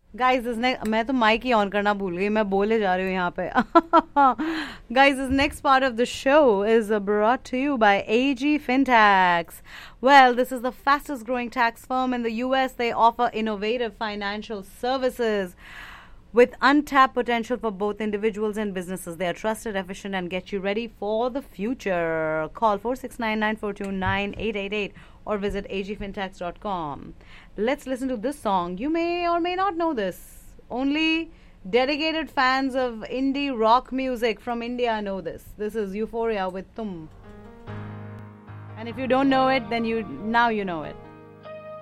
Guys इसने मैं तो माइक ही ऑन करना भूल गई मैं बोले जा रही हूँ यहाँ पे guys this next part of the show is brought to you by AG Fintax. Well, this is the fastest growing tax firm in the US. They offer innovative financial services with untapped potential for both individuals and businesses. They are trusted, efficient, and get you ready for the future. Call 469-942-9888 or visit agfintax.com. Let's listen to this song. You may or may not know this. Only dedicated fans of indie rock music from India know this. This is Euphoria with Tum. And if you don't know it, then you know it.